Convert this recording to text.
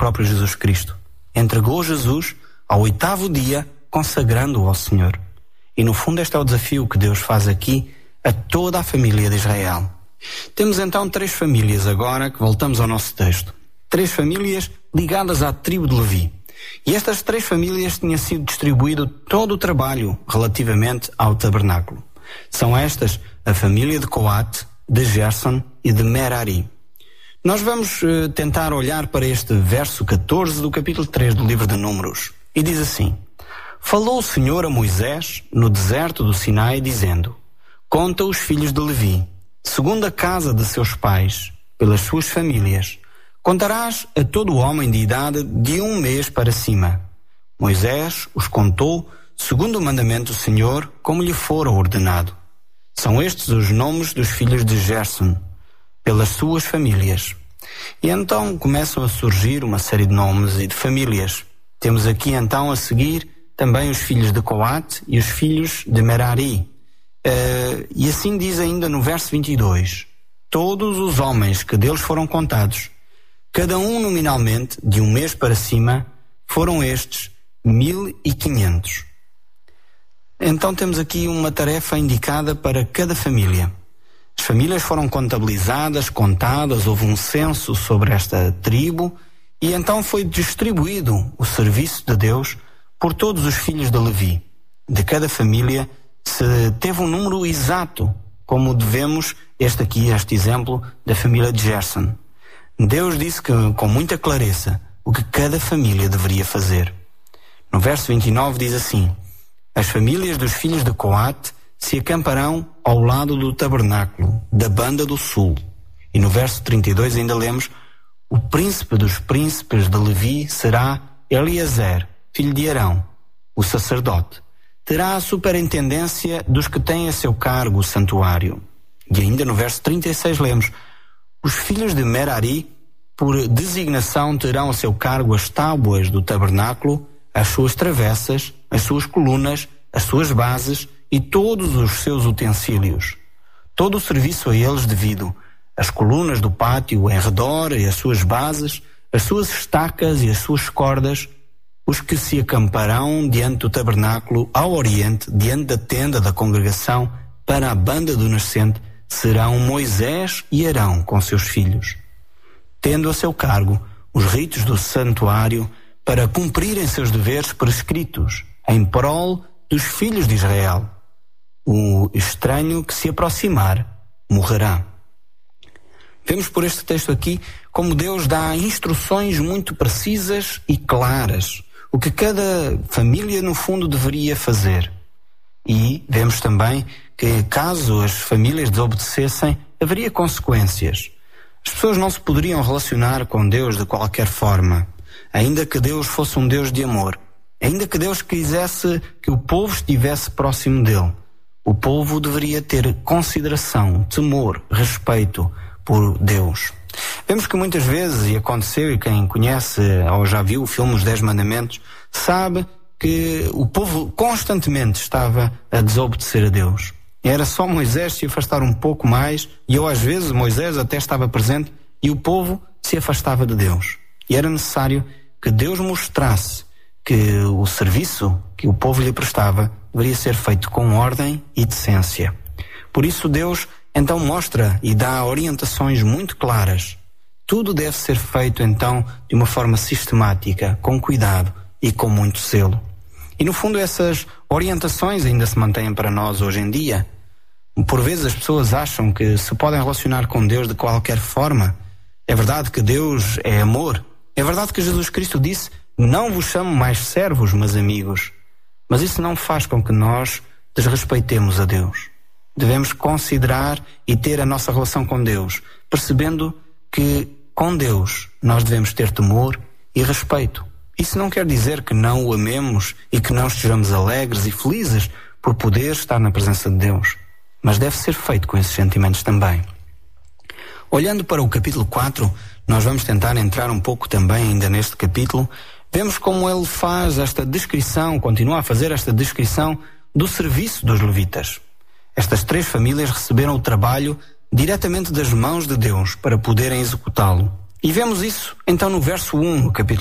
próprio Jesus Cristo. Entregou Jesus ao 8º dia, consagrando-o ao Senhor. E no fundo este é o desafio que Deus faz aqui a toda a família de Israel. Temos então 3 famílias agora, que voltamos ao nosso texto. 3 famílias ligadas à tribo de Levi. E estas 3 famílias tinha sido distribuído todo o trabalho relativamente ao tabernáculo. São estas a família de Coate, de Gerson e de Merari. Nós vamos tentar olhar para este verso 14 do capítulo 3 do livro de Números. E diz assim: Falou o Senhor a Moisés no deserto do Sinai, dizendo: Conta os filhos de Levi, segundo a casa de seus pais, pelas suas famílias. Contarás a todo homem de idade de 1 mês para cima. Moisés os contou, segundo o mandamento do Senhor, como lhe fora ordenado. São estes os nomes dos filhos de Gerson, pelas suas famílias. E então começam a surgir uma série de nomes e de famílias. Temos aqui então a seguir também os filhos de Coate e os filhos de Merari. E assim diz ainda no verso 22: Todos os homens que deles foram contados, cada um nominalmente de 1 mês para cima, foram estes 1.500. Então temos aqui uma tarefa indicada para cada família. As famílias foram contabilizadas, contadas, houve um censo sobre esta tribo e então foi distribuído o serviço de Deus por todos os filhos de Levi. De cada família se teve um número exato, como devemos este exemplo da família de Gerson. Deus disse com muita clareza o que cada família deveria fazer. No verso 29 diz assim: As famílias dos filhos de Coate se acamparão ao lado do tabernáculo, da banda do sul. E no verso 32 ainda lemos: O príncipe dos príncipes de Levi será Eliezer, filho de Arão, o sacerdote. Terá a superintendência dos que têm a seu cargo o santuário. E ainda no verso 36 lemos: Os filhos de Merari, por designação, terão a seu cargo as tábuas do tabernáculo, as suas travessas, as suas colunas, as suas bases e todos os seus utensílios. Todo o serviço a eles devido, as colunas do pátio em redor e as suas bases, as suas estacas e as suas cordas, os que se acamparão diante do tabernáculo ao oriente, diante da tenda da congregação, para a banda do nascente, serão Moisés e Arão com seus filhos, tendo a seu cargo os ritos do santuário para cumprirem seus deveres prescritos em prol dos filhos de Israel. O estranho que se aproximar morrerá. Vemos por este texto aqui como Deus dá instruções muito precisas e claras, o que cada família no fundo deveria fazer. E vemos também que caso as famílias desobedecessem, haveria consequências. As pessoas não se poderiam relacionar com Deus de qualquer forma, ainda que Deus fosse um Deus de amor, ainda que Deus quisesse que o povo estivesse próximo dele. O povo deveria ter consideração, temor, respeito por Deus. Vemos que muitas vezes, e aconteceu, e quem conhece ou já viu o filme Os 10 Mandamentos, sabe que o povo constantemente estava a desobedecer a Deus. Era só Moisés se afastar um pouco mais, e às vezes Moisés até estava presente, e o povo se afastava de Deus. E era necessário que Deus mostrasse que o serviço que o povo lhe prestava deveria ser feito com ordem e decência. Por isso Deus então mostra e dá orientações muito claras. Tudo deve ser feito então de uma forma sistemática, com cuidado e com muito zelo. E no fundo essas orientações ainda se mantêm para nós hoje em dia. Por vezes as pessoas acham que se podem relacionar com Deus de qualquer forma. É verdade que Deus é amor. É verdade que Jesus Cristo disse: não vos chamo mais servos, mas amigos. Mas isso não faz com que nós desrespeitemos a Deus. Devemos considerar e ter a nossa relação com Deus, percebendo que com Deus nós devemos ter temor e respeito. Isso não quer dizer que não o amemos e que não estejamos alegres e felizes por poder estar na presença de Deus, mas deve ser feito com esses sentimentos também. Olhando para o capítulo 4, nós vamos tentar entrar um pouco também ainda neste capítulo. Vemos como ele faz esta descrição, continua a fazer esta descrição do serviço dos levitas. Estas 3 famílias receberam o trabalho diretamente das mãos de Deus para poderem executá-lo. E vemos isso então no verso 1, no capítulo